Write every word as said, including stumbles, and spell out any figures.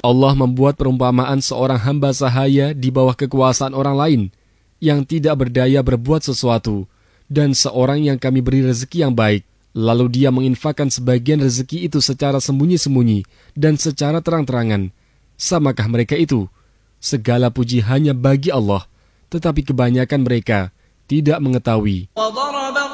Allah membuat perumpamaan seorang hamba sahaya di bawah kekuasaan orang lain yang tidak berdaya berbuat sesuatu, dan seorang yang kami beri rezeki yang baik, lalu dia menginfakkan sebagian rezeki itu secara sembunyi-sembunyi dan secara terang-terangan. Samakah mereka itu? Segala puji hanya bagi Allah, tetapi kebanyakan mereka tidak mengetahui.